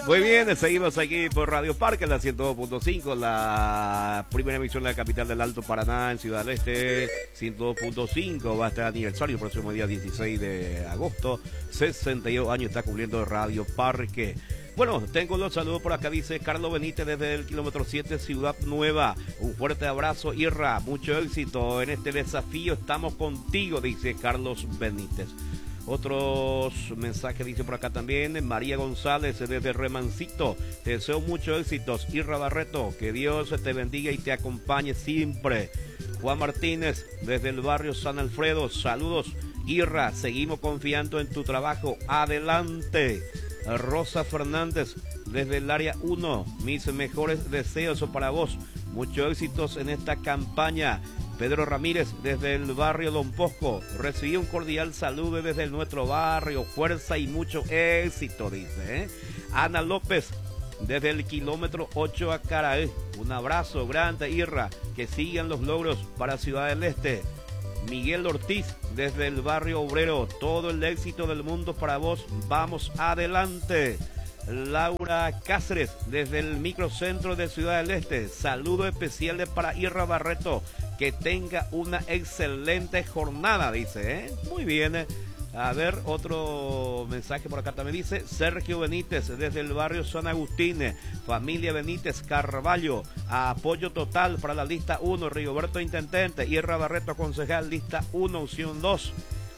Muy bien, seguimos aquí por Radio Parque, la 102.5, la primera emisión de la capital del Alto Paraná, en Ciudad del Este, 102.5, va a estar aniversario el próximo día 16 de agosto, 62 años está cumpliendo Radio Parque. Bueno, tengo los saludos por acá, dice Carlos Benítez desde el kilómetro 7, Ciudad Nueva. Un fuerte abrazo, Irra, mucho éxito en este desafío, estamos contigo, dice Carlos Benítez. Otros mensajes dice por acá también, María González desde Remancito, te deseo muchos éxitos, Irra Barreto, que Dios te bendiga y te acompañe siempre. Juan Martínez desde el barrio San Alfredo, saludos, Irra, seguimos confiando en tu trabajo, adelante. Rosa Fernández desde el área 1, mis mejores deseos para vos, muchos éxitos en esta campaña. Pedro Ramírez desde el barrio Don Bosco, recibí un cordial saludo desde nuestro barrio, fuerza y mucho éxito, dice. Ana López desde el kilómetro 8 a Caraí, un abrazo grande, Irra, que sigan los logros para Ciudad del Este. Miguel Ortiz desde el barrio Obrero, todo el éxito del mundo para vos, vamos adelante. Laura Cáceres desde el microcentro de Ciudad del Este, saludo especial para Irra Barreto, que tenga una excelente jornada, dice. Muy bien. A ver, otro mensaje por acá también dice Sergio Benítez desde el barrio San Agustín, familia Benítez Carvalho, apoyo total para la lista 1, Rigoberto Intendente, Irra Barreto concejal, lista 1, opción 2.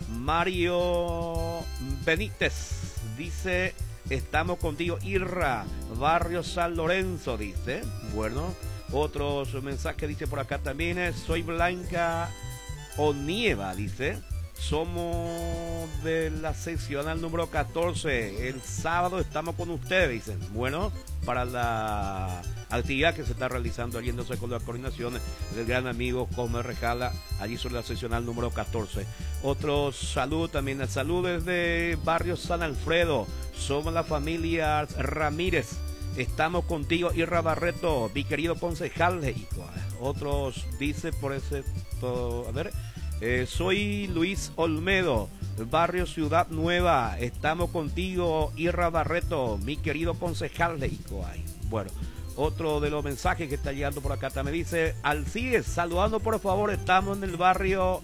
Mario Benítez dice estamos contigo, Irra, barrio San Lorenzo, dice. Bueno, otros mensajes dice por acá también, soy Blanca Onieva, dice. Somos de la seccional número 14. El sábado estamos con ustedes, dicen. Bueno, para la actividad que se está realizando allí en el con la coordinación del gran amigo Comer Rejala, allí sobre la seccional número 14. Otros saludos también, el saludo desde barrio San Alfredo. Somos la familia Ramírez. Estamos contigo, Irra Barreto, mi querido concejal. Otros dice por ese, a ver. Soy Luis Olmedo, barrio Ciudad Nueva, estamos contigo, Irra Barreto, mi querido concejal de Icoay. Bueno, otro de los mensajes que está llegando por acá también dice, Alcides, saludando por favor, estamos en el barrio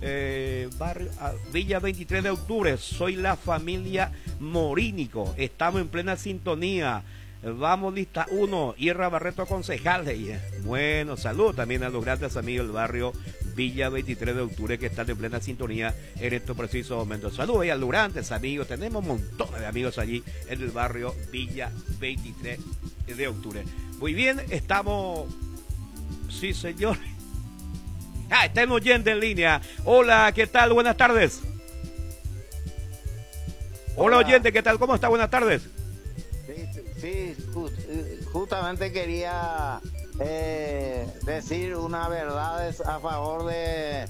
Villa 23 de octubre, soy la familia Morínico, estamos en plena sintonía. Vamos, lista 1, Irra Barreto concejal. Bueno, saludos también a los grandes amigos del barrio Villa 23 de octubre que están en plena sintonía en estos precisos momentos. Saludos a los grandes amigos, tenemos montones de amigos allí en el barrio Villa 23 de octubre. Muy bien, estamos... Sí, señor. Estamos yendo en línea. Hola, ¿qué tal? Buenas tardes. Hola, oyente, ¿qué tal? ¿Cómo está? Buenas tardes. Sí, justamente quería decir una verdad a favor de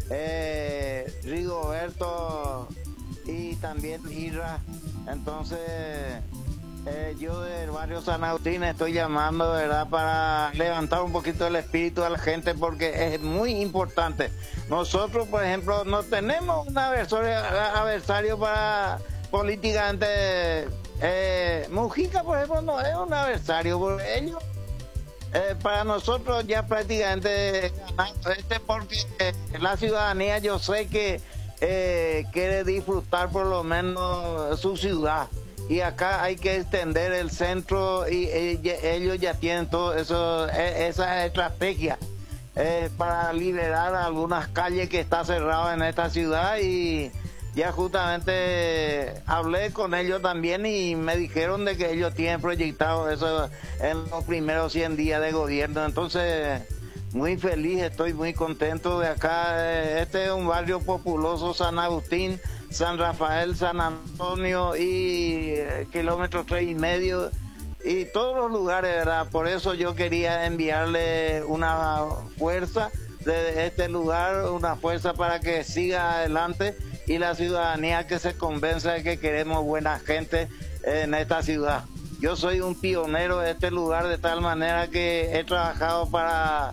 Rigoberto y también Irra. Entonces, yo del barrio San Agustín estoy llamando, ¿verdad?, para levantar un poquito el espíritu a la gente porque es muy importante. Nosotros, por ejemplo, no tenemos un adversario para políticamente... Mujica, por ejemplo, no es un adversario, porque ellos, para nosotros ya prácticamente ganamos porque la ciudadanía, yo sé que quiere disfrutar por lo menos su ciudad, y acá hay que extender el centro y ellos ya tienen todo eso, esa estrategia para liberar algunas calles que está cerradas en esta ciudad. Y ya justamente hablé con ellos también y me dijeron de que ellos tienen proyectado eso en los primeros 100 días de gobierno. Entonces, muy feliz, estoy muy contento de acá. Este es un barrio populoso, San Agustín, San Rafael, San Antonio y kilómetro 3,5 y todos los lugares, ¿verdad? Por eso yo quería enviarle una fuerza de este lugar, una fuerza para que siga adelante, y la ciudadanía que se convenza de que queremos buena gente en esta ciudad. Yo soy un pionero de este lugar, de tal manera que he trabajado para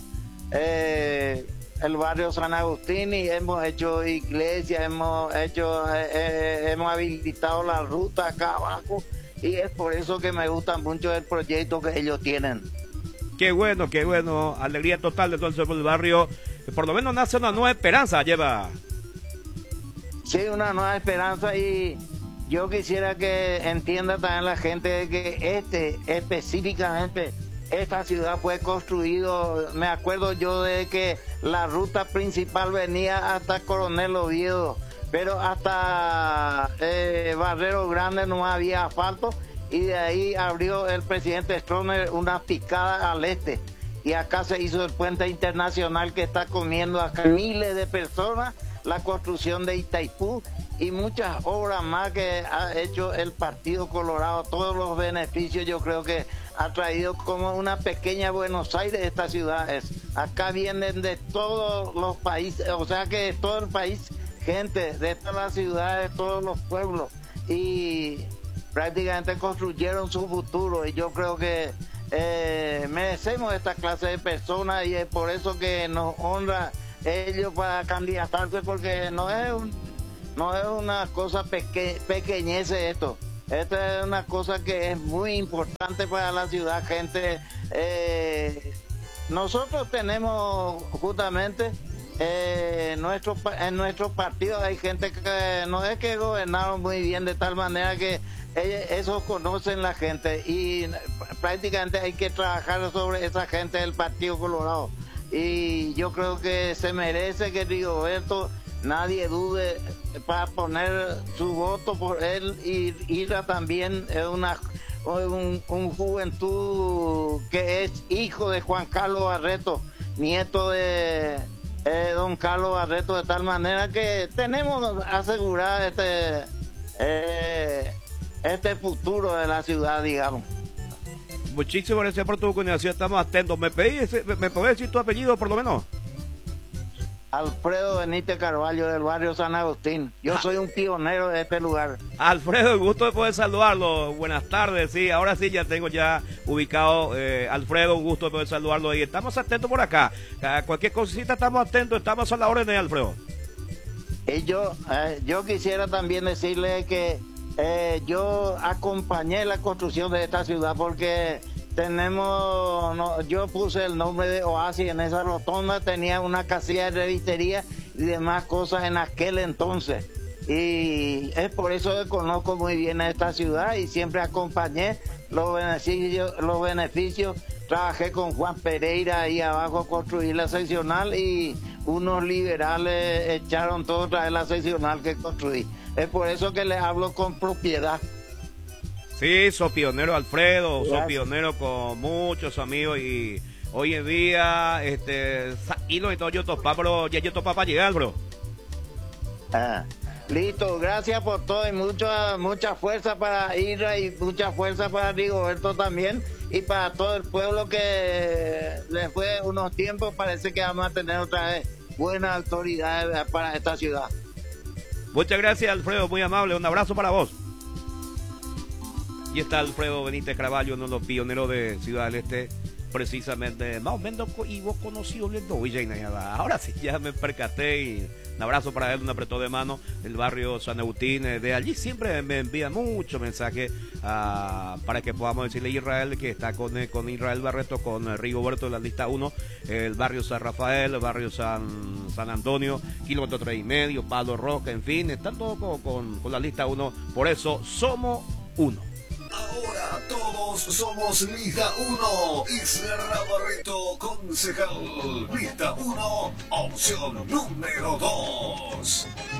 el barrio San Agustín y hemos hecho iglesias, hemos habilitado la ruta acá abajo y es por eso que me gusta mucho el proyecto que ellos tienen. Qué bueno, alegría total de todo el barrio, por lo menos nace una nueva esperanza, lleva. Sí, una nueva esperanza, y yo quisiera que entienda también la gente de que específicamente, esta ciudad fue construido, me acuerdo yo de que la ruta principal venía hasta Coronel Oviedo, pero hasta Barrero Grande no había asfalto, y de ahí abrió el presidente Stroessner una picada al este, y acá se hizo el puente internacional que está comiendo a miles de personas, la construcción de Itaipú y muchas obras más que ha hecho el Partido Colorado. Todos los beneficios yo creo que ha traído como una pequeña Buenos Aires esta ciudad. Acá vienen de todos los países, o sea que de todo el país, gente de todas las ciudades, todos los pueblos, y prácticamente construyeron su futuro, y yo creo que merecemos esta clase de personas, y es por eso que nos honra ellos para candidatarse, porque no es una cosa pequeñez esto. Esta es una cosa que es muy importante para la ciudad, gente. Nosotros tenemos justamente en nuestro partido hay gente que no es que gobernaron muy bien, de tal manera que esos conocen la gente, y prácticamente hay que trabajar sobre esa gente del Partido Colorado. Y yo creo que se merece que Rigoberto, nadie dude para poner su voto por él, y Ira también es un juventud que es hijo de Juan Carlos Barreto, nieto de don Carlos Barreto, de tal manera que tenemos asegurado este futuro de la ciudad, digamos. Muchísimas gracias por tu comunicación, estamos atentos. ¿Me puedes decir tu apellido por lo menos? Alfredo Benítez Carvalho, del barrio San Agustín. Yo soy un pionero de este lugar. Alfredo, el gusto de poder saludarlo. Buenas tardes, sí, ahora sí ya tengo ubicado, Alfredo, un gusto de poder saludarlo, y estamos atentos por acá. Cualquier cosita estamos atentos, estamos a la orden de Alfredo. Y yo quisiera también decirle que yo acompañé la construcción de esta ciudad, porque yo puse el nombre de Oasis en esa rotonda, tenía una casilla de revistería y demás cosas en aquel entonces, y es por eso que conozco muy bien a esta ciudad, y siempre acompañé los beneficios. Trabajé con Juan Pereira ahí abajo a construir la seccional, y unos liberales echaron todo otra vez la seccional que construí. Es por eso que les hablo con propiedad. Sí, sos pionero, Alfredo, sos pionero con muchos amigos, y hoy en día, y todo yo topa, pero ya yo topa para llegar, bro. Listo, gracias por todo, y mucha fuerza para Ira, y mucha fuerza para Rigoberto también, y para todo el pueblo que les fue unos tiempos. Parece que vamos a tener otra vez buenas autoridades para esta ciudad. Muchas gracias, Alfredo, muy amable, un abrazo para vos. Y está Alfredo Benítez Carvalho, uno de los pioneros de Ciudad del Este, precisamente, más o menos, y vos conocido, ahora sí, ya me percaté, y un abrazo para él, un apretón de mano, del barrio San Agustín, de allí siempre me envía muchos mensajes para que podamos decirle a Israel que está con Israel Barreto, con Rigoberto de la lista 1, el barrio San Rafael, el barrio San Antonio, kilómetro 3,5, Palo Roja, en fin, están todos con la lista 1, por eso somos uno. Ahora todos somos Lista 1. Isra Barreto, concejal. Lista 1, opción número 2.